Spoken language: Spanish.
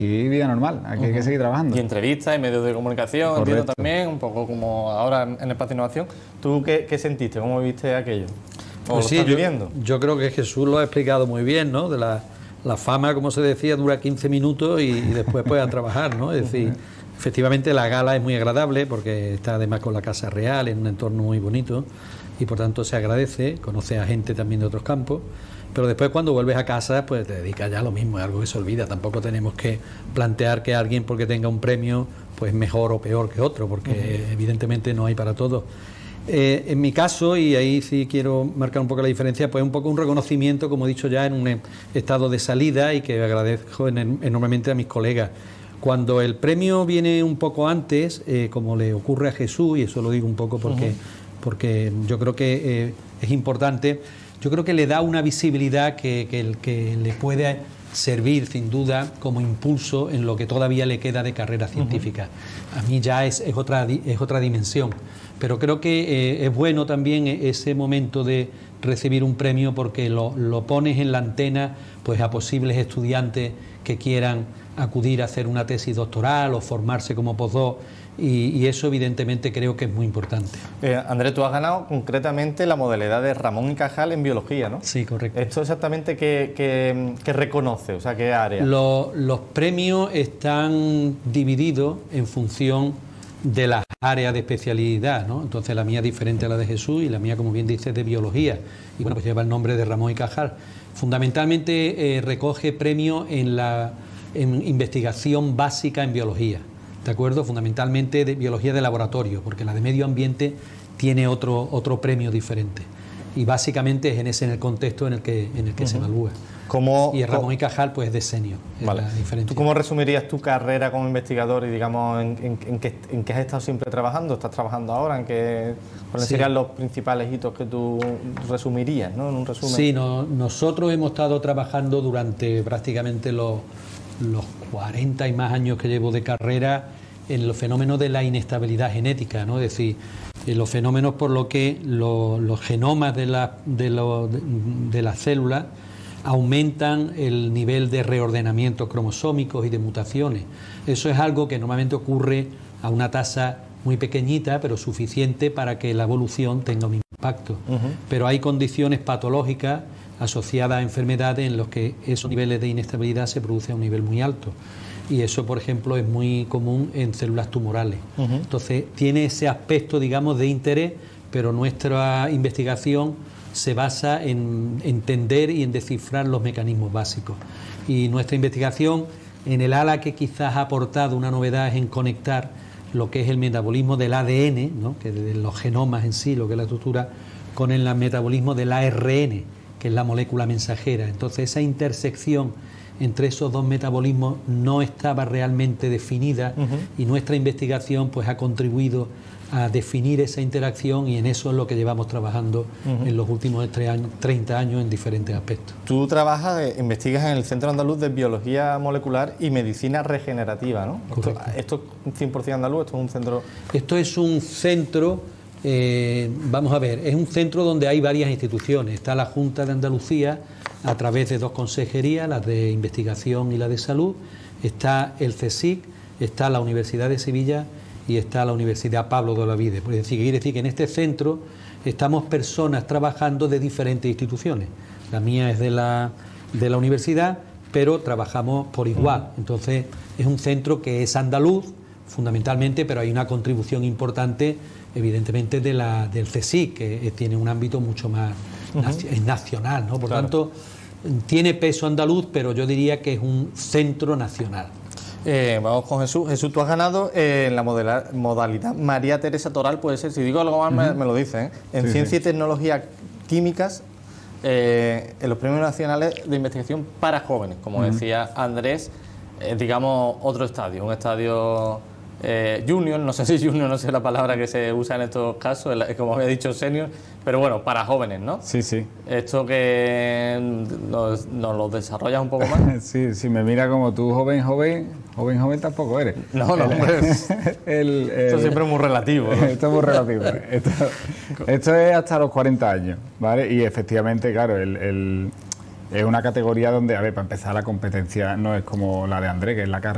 vida normal, aquí hay que seguir trabajando. Y entrevistas y medios de comunicación, Correcto. entiendo también, un poco como ahora en Espacio Innovación. ¿Tú qué sentiste? ¿Cómo viste aquello? ¿O Pues lo sí, estás viviendo? yo creo que Jesús lo ha explicado muy bien, ¿no? De la fama, como se decía, dura 15 minutos y después puedes a trabajar, ¿no? Es decir, efectivamente la gala es muy agradable porque está además con la Casa Real en un entorno muy bonito y por tanto se agradece, conoce a gente también de otros campos, pero después cuando vuelves a casa pues te dedicas ya a lo mismo, es algo que se olvida. Tampoco tenemos que plantear que alguien porque tenga un premio pues mejor o peor que otro, porque evidentemente no hay para todos. En mi caso, y ahí sí quiero marcar un poco la diferencia, pues un poco un reconocimiento, como he dicho ya, en un estado de salida, y que agradezco enormemente a mis colegas. Cuando el premio viene un poco antes, como le ocurre a Jesús, y eso lo digo un poco porque yo creo que es importante, yo creo que le da una visibilidad que le puede servir sin duda como impulso en lo que todavía le queda de carrera científica. A mí ya es otra dimensión, pero creo que es bueno también ese momento de recibir un premio porque lo pones en la antena pues a posibles estudiantes que quieran acudir a hacer una tesis doctoral o formarse como postdoc, y eso evidentemente creo que es muy importante. Andrés, tú has ganado concretamente la modalidad de Ramón y Cajal en biología, ¿no? Sí, correcto. ¿Esto exactamente qué reconoce? O sea, ¿qué área? Los premios están divididos en función de las áreas de especialidad, ¿no? Entonces la mía es diferente a la de Jesús y la mía, como bien dice, de biología. Y bueno, pues lleva el nombre de Ramón y Cajal. Fundamentalmente recoge premios en investigación básica en biología, ¿de acuerdo? Fundamentalmente de biología de laboratorio, porque la de medio ambiente tiene otro premio diferente. Y básicamente es en el contexto en el que se evalúa. Y el Ramón y Cajal pues es de senior. Vale. ¿Tú cómo resumirías tu carrera como investigador y digamos en qué has estado siempre trabajando? ¿Estás trabajando ahora? ¿Cuáles serían los principales hitos que tú resumirías, ¿no? En un resumen. Sí, nosotros hemos estado trabajando durante prácticamente los 40 y más años que llevo de carrera en los fenómenos de la inestabilidad genética, ¿no? Es decir, los fenómenos por lo que los genomas de las células aumentan el nivel de reordenamientos cromosómicos y de mutaciones. Eso es algo que normalmente ocurre a una tasa muy pequeñita, pero suficiente para que la evolución tenga un impacto. Pero hay condiciones patológicas asociadas a enfermedades en las que esos niveles de inestabilidad se producen a un nivel muy alto. Y eso, por ejemplo, es muy común en células tumorales. Entonces, tiene ese aspecto, digamos, de interés, pero nuestra investigación se basa en entender y en descifrar los mecanismos básicos. Y nuestra investigación, en el ala que quizás ha aportado una novedad, es en conectar lo que es el metabolismo del ADN, ¿no? Que de los genomas en sí, lo que es la estructura, con el metabolismo del ARN, que es la molécula mensajera. Entonces, esa intersección entre esos dos metabolismos no estaba realmente definida, y nuestra investigación pues ha contribuido a definir esa interacción, y en eso es lo que llevamos trabajando en los últimos 30 años en diferentes aspectos. Tú investigas en el Centro Andaluz de Biología Molecular y Medicina Regenerativa, ¿no? Correcto. ¿Esto es 100% andaluz? ¿Esto es un centro...? Esto es un centro, vamos a ver, es un centro donde hay varias instituciones. Está la Junta de Andalucía a través de dos consejerías, la de Investigación y la de Salud. Está el CSIC, está la Universidad de Sevilla y está la Universidad Pablo de Olavide. Quiere decir que en este centro estamos personas trabajando de diferentes instituciones. La mía es de la universidad, pero trabajamos por igual. Entonces es un centro que es andaluz fundamentalmente, pero hay una contribución importante evidentemente del CSIC, que tiene un ámbito mucho más es nacional, ¿no? Por tanto, tiene peso andaluz, pero yo diría que es un centro nacional. Vamos con Jesús. Jesús, tú has ganado en la modalidad María Teresa Toral, puede ser, si digo algo más me lo dicen, en Ciencia y Tecnología Químicas, en los premios nacionales de investigación para jóvenes, como decía Andrés, digamos otro estadio, un estadio junior, no sé si junior, no sé la palabra que se usa en estos casos, como había dicho senior, pero bueno, para jóvenes, ¿no? Sí, sí. Esto que nos lo desarrollas un poco más. Sí, si me mira como tú, joven tampoco eres. No, hombre. Esto siempre es muy relativo, ¿no? Esto es muy relativo. Esto es hasta los 40 años, ¿vale? Y efectivamente, claro, es una categoría donde, a ver, para empezar, la competencia no es como la de Andrés, que es la carrera